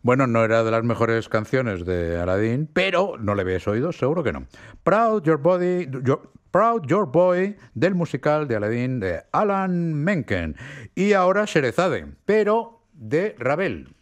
Bueno, no era de las mejores canciones de Aladdin, pero no le habéis oído, seguro que no. Proud Your Boy del musical de Aladdin de Alan Menken. Y ahora Sherezade, pero de Ravel.